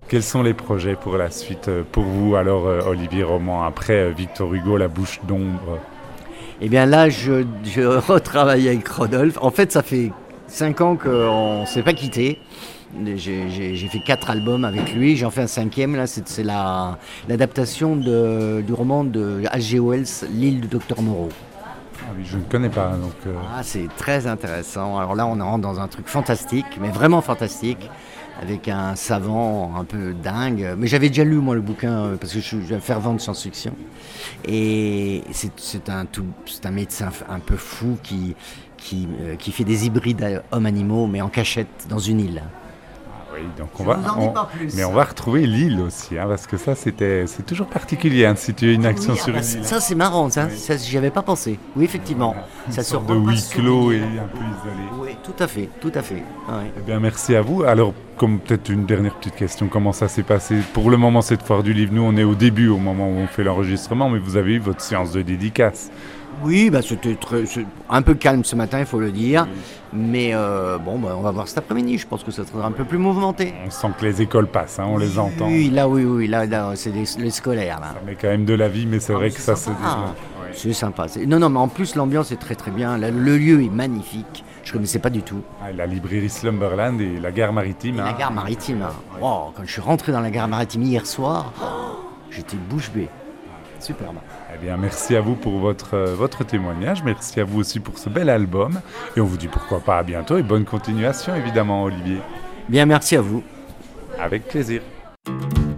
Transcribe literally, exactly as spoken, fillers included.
Quels sont les projets pour la suite euh, pour vous alors, euh, Olivier Roman, après euh, Victor Hugo, La Bouche d'ombre? Eh bien là, je, je retravaille avec Rodolphe. En fait, ça fait cinq ans qu'on ne s'est pas quitté. J'ai, j'ai- j'ai fait quatre albums avec lui, j'en fais un cinquième. Là, c'est, c'est la, l'adaptation de- du roman de H G. Wells, L'île du docteur Moreau. Ah oui, je ne connais pas, donc euh, Ah, c'est très intéressant. Alors là, on rentre dans un truc fantastique, mais vraiment fantastique, avec un savant un peu dingue. Mais j'avais déjà lu, moi, le bouquin, euh, parce que je suis un fervent de science-fiction. Et c'est, c'est un, tout- c'est un médecin f- un peu fou qui, qui, euh, qui fait des hybrides euh, hommes-animaux, mais en cachette, dans une île. oui, donc on Je va, vous en dis on- pas plus. mais on va retrouver l'île aussi, hein, parce que ça c'était, c'est toujours particulier hein, de situer une action Oui, ah sur bah, une ça, île. ça, c'est marrant, ça, Oui. ça j'y avais pas pensé. Oui, effectivement. Une Ça se sorte de repasse huis sur clos une et île. un peu isolé. Oui, tout à fait, tout à fait. Ouais. Eh bien, merci à vous. Alors, comme peut-être une dernière petite question, comment ça s'est passé? Pour le moment, cette foire du livre, nous, on est au début, au moment où on fait l'enregistrement, mais vous avez eu votre séance de dédicace. Oui, bah, c'était très, c'est un peu calme ce matin, il faut le dire. Mais euh, bon, bah, on va voir cet après-midi. Je pense que ça sera un peu plus mouvementé. On sent que les écoles passent, hein, on les entend. Oui, là, oui, oui, là, là, c'est les, les scolaires, là. Ça met quand même de la vie, mais c'est Ah, vrai mais que c'est ça se sympa. développe. Ah, Ouais. c'est sympa. C'est- Non, non, mais en plus, l'ambiance est très, très bien. Là, le lieu est magnifique. Je connaissais pas du tout. Ah, la librairie Slumberland et la gare maritime. Et hein. la gare maritime, hein. Wow, quand je suis rentré dans la gare maritime hier soir, oh, j'étais bouche bée. Superbe. Eh bien, merci à vous pour votre, euh, votre témoignage. Merci à vous aussi pour ce bel album. Et on vous dit pourquoi pas à bientôt et bonne continuation, évidemment, Olivier. Bien, merci à vous. Avec plaisir.